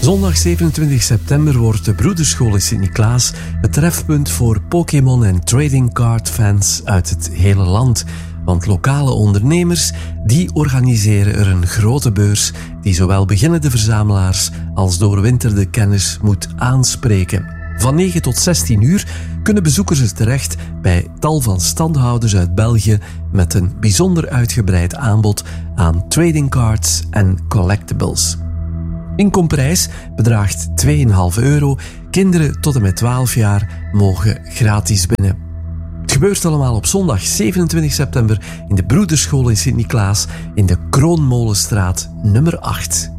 Zondag 27 september wordt de Broederschool in Sint-Niklaas het trefpunt voor Pokémon en trading card fans uit het hele land. Want lokale ondernemers die organiseren er een grote beurs die zowel beginnende verzamelaars als doorwinterde kenners moet aanspreken. Van 9 tot 16 uur kunnen bezoekers er terecht bij tal van standhouders uit België met een bijzonder uitgebreid aanbod aan trading cards en collectibles. Inkomprijs bedraagt €2,5. Kinderen tot en met 12 jaar mogen gratis binnen. Het gebeurt allemaal op zondag 27 september in de Broederschool in Sint-Niklaas in de Kroonmolenstraat nummer 8.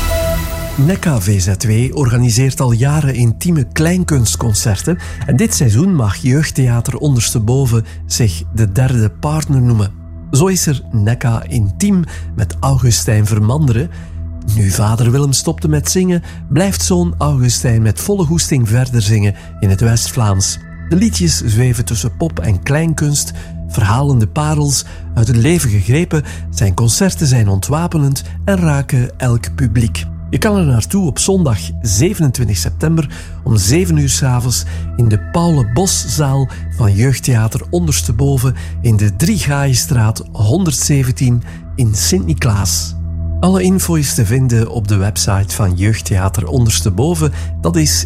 NECA VZW organiseert al jaren intieme kleinkunstconcerten en dit seizoen mag Jeugdtheater Ondersteboven zich de derde partner noemen. Zo is er NECA Intiem met Augustijn Vermanderen. Nu vader Willem stopte met zingen, blijft zoon Augustijn met volle goesting verder zingen in het West-Vlaams. De liedjes zweven tussen pop en kleinkunst, verhalende parels uit het leven gegrepen, zijn concerten zijn ontwapenend en raken elk publiek. Je kan er naartoe op zondag 27 september om 7 uur 's avonds in de Paule Boszaal van Jeugdtheater Ondersteboven in de Driegaaienstraat 117 in Sint-Niklaas. Alle info is te vinden op de website van Jeugdtheater Ondersteboven, dat is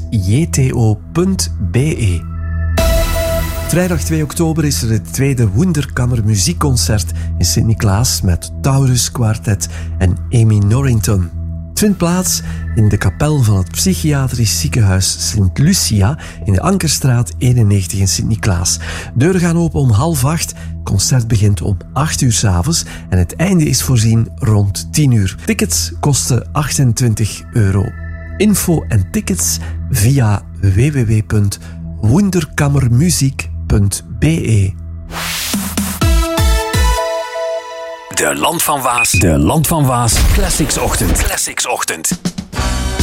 jto.be. Vrijdag 2 oktober is er het tweede Wunderkammer muziekconcert in Sint-Niklaas met Taurus Quartet en Amy Norrington. Het vindt plaats in de kapel van het psychiatrisch ziekenhuis Sint Lucia in de Ankerstraat 91 in Sint-Niklaas. Deuren gaan open om 7:30, het concert begint om 8 uur 's avonds en het einde is voorzien rond 10 uur. Tickets kosten €28. Info en tickets via www.wunderkammermuziek.be. De Land van Waas. De Land van Waas. Classics Ochtend.